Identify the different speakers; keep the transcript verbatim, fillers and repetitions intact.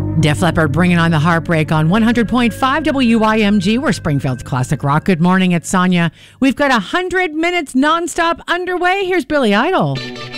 Speaker 1: Def Leppard bringing on the heartbreak on one hundred point five W I M G. We're Springfield's classic rock. Good morning, it's Sonia. We've got one hundred minutes nonstop underway. Here's Billy Idol.